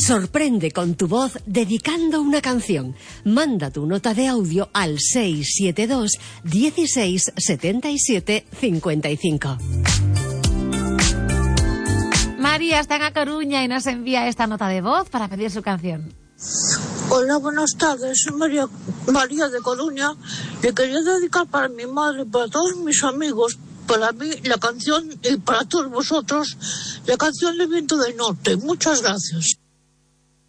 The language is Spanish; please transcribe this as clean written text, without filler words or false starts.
Sorprende con tu voz dedicando una canción. Manda tu nota de audio al 672 16 77 55. María está en A Coruña y nos envía esta nota de voz para pedir su canción. Hola, buenas tardes, soy María de Coruña. Le quería dedicar para mi madre, para todos mis amigos, para mí la canción y para todos vosotros, la canción de Viento del Norte. Muchas gracias.